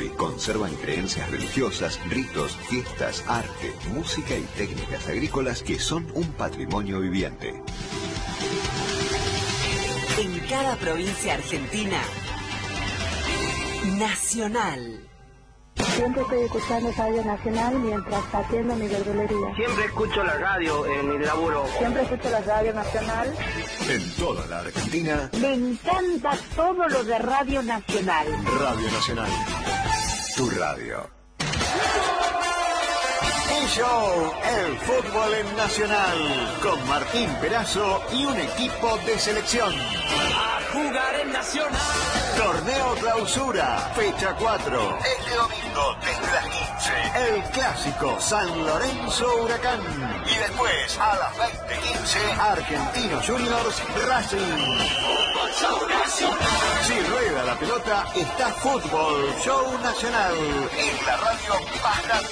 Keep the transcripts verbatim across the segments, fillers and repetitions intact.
Jujuy conservan creencias religiosas, ritos, fiestas, arte, música y técnicas agrícolas que son un patrimonio viviente. En cada provincia argentina, Nacional. Siempre estoy escuchando Radio Nacional mientras atiendo mi verdulería. Siempre escucho la radio en mi laburo. Siempre escucho la Radio Nacional. En toda la Argentina. Me encanta todo lo de Radio Nacional. Radio Nacional. Tu radio. Un show, el fútbol en Nacional, con Martín Perazo y un equipo de selección. A jugar en Nacional. Torneo Clausura, fecha cuatro. Este domingo, desde las quince, el clásico San Lorenzo Huracán. Y después, a las veinte quince, Argentinos Juniors Racing. Fútbol Show Nacional. Si rueda la pelota, está Fútbol Show Nacional, en la radio más grande.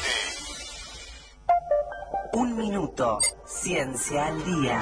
Un minuto. Ciencia al día.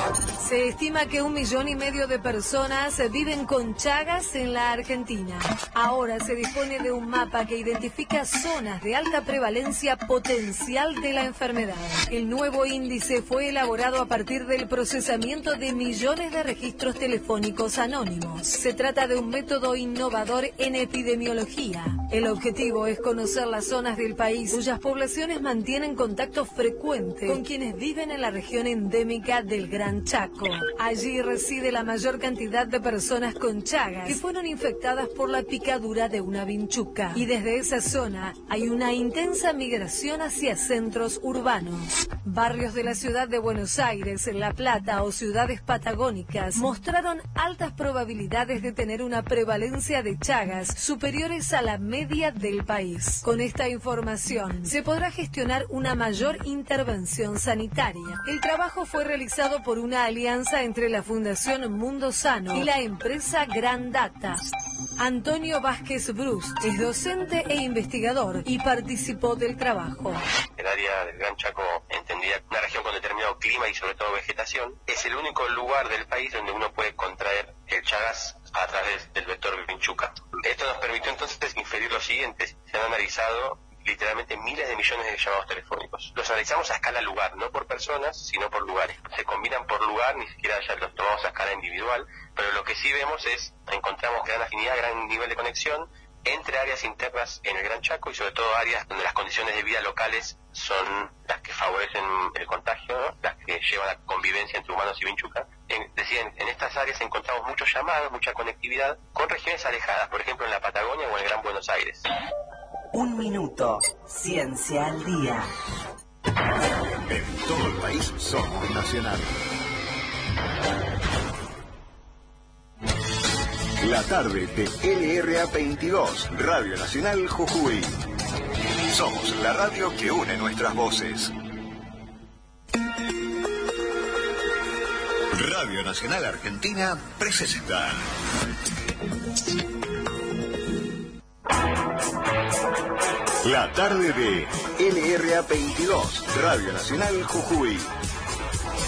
Se estima que un millón y medio de personas viven con Chagas en la Argentina. Ahora se dispone de un mapa que identifica zonas de alta prevalencia potencial de la enfermedad. El nuevo índice fue elaborado a partir del procesamiento de millones de registros telefónicos anónimos. Se trata de un método innovador en epidemiología. El objetivo es conocer las zonas del país cuyas poblaciones mantienen contacto frecuente con quienes viven en la región endémica del Gran Chaco. Allí reside la mayor cantidad de personas con Chagas que fueron infectadas por la picadura de una vinchuca. Y desde esa zona hay una intensa migración hacia centros urbanos. Barrios de la ciudad de Buenos Aires, La Plata o ciudades patagónicas mostraron altas probabilidades de tener una prevalencia de Chagas superiores a la media del país. Con esta información se podrá gestionar una mayor intervención sanitaria. El trabajo fue realizado por una alianza entre la Fundación Mundo Sano y la empresa Gran Data. Antonio Vázquez Brus es docente e investigador y participó del trabajo. El área del Gran Chaco, entendida una región con determinado clima y sobre todo vegetación, es el único lugar del país donde uno puede contraer el Chagas a través del vector vinchuca. Esto nos permitió entonces inferir lo siguiente: se han analizado literalmente miles de millones de llamados telefónicos. Los analizamos a escala lugar, no por personas, sino por lugares. Se combinan por lugar, ni siquiera ya los tomamos a escala individual, pero lo que sí vemos es, encontramos gran afinidad, gran nivel de conexión entre áreas internas en el Gran Chaco y sobre todo áreas donde las condiciones de vida locales son las que favorecen el contagio, ¿no? Las que llevan a la convivencia entre humanos y vinchuca. En, decían, en estas áreas encontramos muchos llamados, mucha conectividad con regiones alejadas, por ejemplo en la Patagonia o en el Gran Buenos Aires. Un minuto. Ciencia al día. En todo el país somos Nacional. La tarde de L R A veintidós, Radio Nacional Jujuy. Somos la radio que une nuestras voces. Radio Nacional Argentina presenta la tarde de L R A veintidós, Radio Nacional Jujuy.